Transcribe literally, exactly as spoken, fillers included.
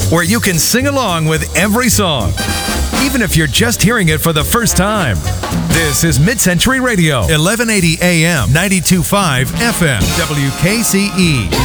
where you can sing along with every song, even if you're just hearing it for the first time. This is Mid-Century Radio, eleven eighty A M, ninety-two point five F M, W K C E.